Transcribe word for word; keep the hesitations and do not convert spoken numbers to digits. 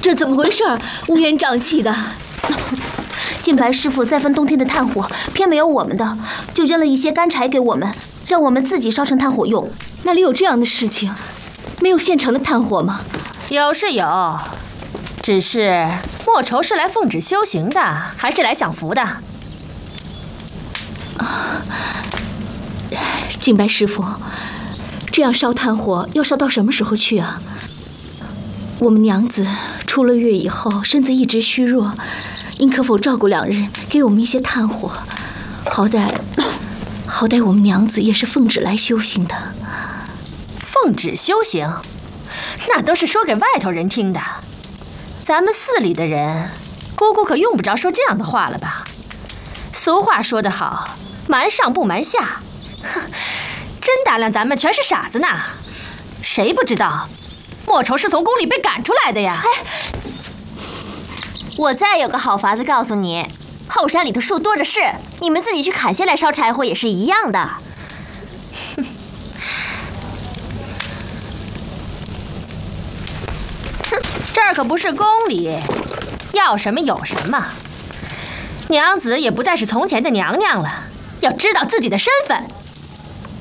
这怎么回事？乌烟瘴气的。 净白师傅再分冬天的炭火，偏没有我们的，就扔了一些干柴给我们，让我们自己烧成炭火用。 哪里有这样的事情？没有现成的炭火吗？ 有是有，只是莫愁是来奉旨修行的，还是来享福的？ 啊，净白师傅，这样烧炭火要烧到什么时候去啊？我们娘子出了月以后，身子一直虚弱，您可否照顾两日，给我们一些炭火？好歹，好歹我们娘子也是奉旨来修行的。 奉旨修行，那都是说给外头人听的。咱们寺里的人，姑姑可用不着说这样的话了吧？俗话说得好，瞒上不瞒下。哼，真打量咱们全是傻子呢。谁不知道莫愁是从宫里被赶出来的呀？ 哎，我再有个好法子告诉你，后山里头树多着是，你们自己去砍下来烧柴火也是一样的。 这儿可不是宫里，要什么有什么。娘子也不再是从前的娘娘了，要知道自己的身份。